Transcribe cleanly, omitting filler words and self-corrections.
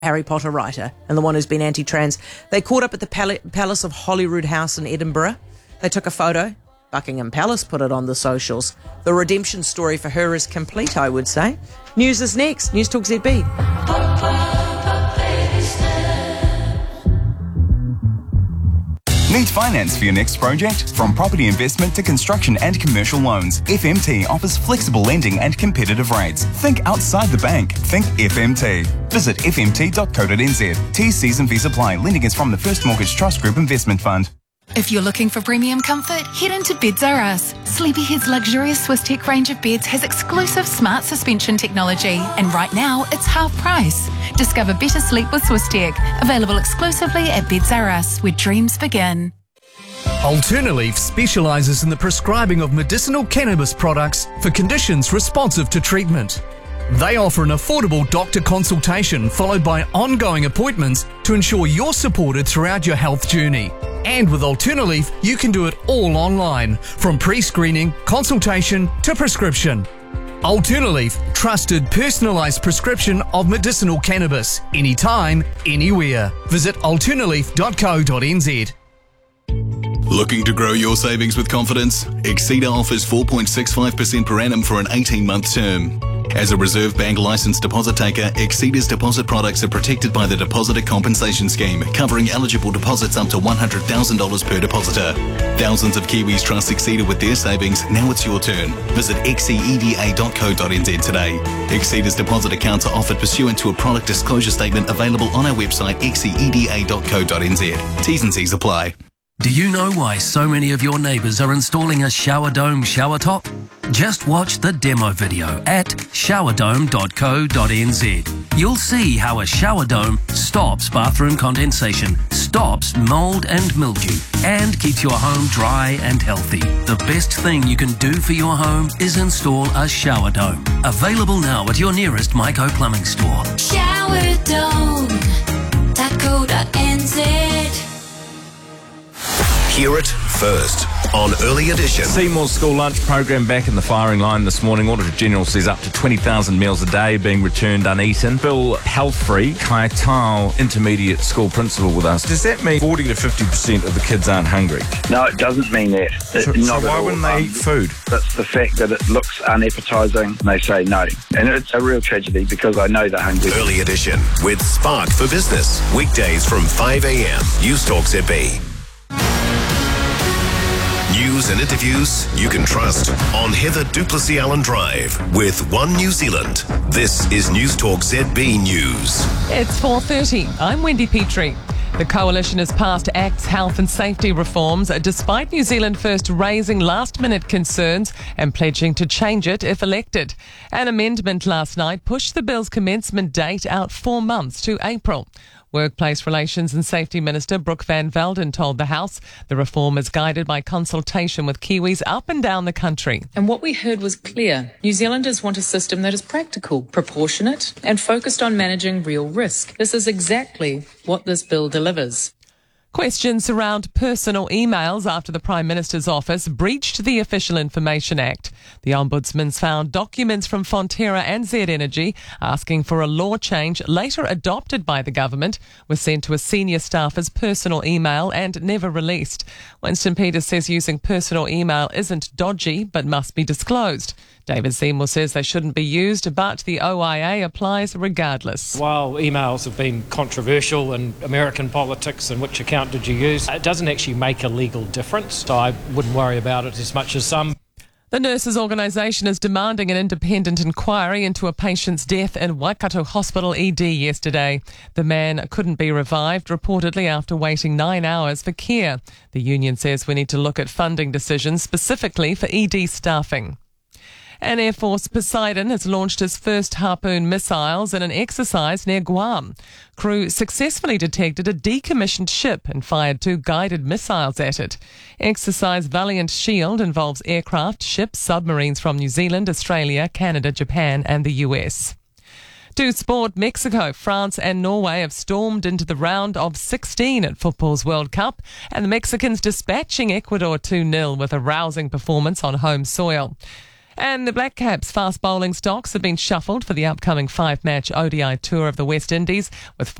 Harry Potter writer and the one who's been anti-trans. They caught up at the Palace of Holyrood House in Edinburgh. They took a photo. Buckingham Palace put it on the socials. The redemption story for her is complete, I would say. News is next. News Talk ZB. Need finance for your next project? From property investment to construction and commercial loans, FMT offers flexible lending and competitive rates. Think outside the bank. Think FMT. Visit fmt.co.nz. T's, C's and V's apply. Lending is from the First Mortgage Trust Group Investment Fund. If you're looking for premium comfort, head into Beds R Us. Sleepyhead's luxurious Swisstech range of beds has exclusive smart suspension technology, and right now it's half price. Discover better sleep with Swisstech. Available exclusively at Beds R Us, where dreams begin. Alternaleaf specialises in the prescribing of medicinal cannabis products for conditions responsive to treatment. They offer an affordable doctor consultation followed by ongoing appointments to ensure you're supported throughout your health journey. And with Alternaleaf, you can do it all online, from pre-screening, consultation to prescription. Alternaleaf, trusted personalised prescription of medicinal cannabis, anytime, anywhere. Visit alternaleaf.co.nz. Looking to grow your savings with confidence? Exceeda offers 4.65% per annum for an 18-month term. As a Reserve Bank licensed deposit taker, Exceeda's deposit products are protected by the Depositor Compensation Scheme, covering eligible deposits up to $100,000 per depositor. Thousands of Kiwis trust Exceeda with their savings. Now it's your turn. Visit xceda.co.nz today. Exceeda's deposit accounts are offered pursuant to a product disclosure statement available on our website xceda.co.nz. T's and C's apply. Do you know why so many of your neighbours are installing a shower dome shower top? Just watch the demo video at showerdome.co.nz. You'll see how a shower dome stops bathroom condensation, stops mould and mildew, and keeps your home dry and healthy. The best thing you can do for your home is install a shower dome. Available now at your nearest Myco Plumbing store. Showerdome.co.nz. Hear it first on Early Edition. Seymour's school lunch program back in the firing line this morning. Auditor General says up to 20,000 meals a day being returned uneaten. Bill Healthfree, Kai Tau Intermediate School Principal with us. Does that mean 40 to 50% of the kids aren't hungry? No, it doesn't mean that. So why wouldn't they eat food? That's the fact that it looks unappetising. They say no. And it's a real tragedy because I know they're hungry. Early Edition with Spark for Business. Weekdays from 5 a.m. News Talk ZB. News and interviews you can trust on Heather Duplessis Allen Drive with One New Zealand. This is News Talk ZB News. It's 4:30. I'm Wendy Petrie. The Coalition has passed Act's health and safety reforms despite New Zealand First raising last-minute concerns and pledging to change it if elected. An amendment last night pushed the bill's commencement date out 4 months to April. Workplace Relations and Safety Minister Brooke Van Velden told the House the reform is guided by consultation with Kiwis up and down the country. And what we heard was clear. New Zealanders want a system that is practical, proportionate and focused on managing real risk. This is exactly what this bill delivers. Questions surround personal emails after the Prime Minister's office breached the Official Information Act. The Ombudsman's found documents from Fonterra and Z Energy asking for a law change later adopted by the government were sent to a senior staffer's personal email and never released. Winston Peters says using personal email isn't dodgy but must be disclosed. David Seymour says they shouldn't be used, but the OIA applies regardless. While emails have been controversial in American politics and which account did you use, it doesn't actually make a legal difference, so I wouldn't worry about it as much as some. The nurses' organisation is demanding an independent inquiry into a patient's death in Waikato Hospital ED yesterday. The man couldn't be revived, reportedly after waiting 9 hours for care. The union says we need to look at funding decisions specifically for ED staffing. And Air Force Poseidon has launched its first Harpoon missiles in an exercise near Guam. Crew successfully detected a decommissioned ship and fired 2 guided missiles at it. Exercise Valiant Shield involves aircraft, ships, submarines from New Zealand, Australia, Canada, Japan and the US. To sport, Mexico, France and Norway have stormed into the round of 16 at football's World Cup, and the Mexicans dispatching Ecuador 2-0 with a rousing performance on home soil. And the Black Caps' fast bowling stocks have been shuffled for the upcoming 5-match ODI tour of the West Indies, with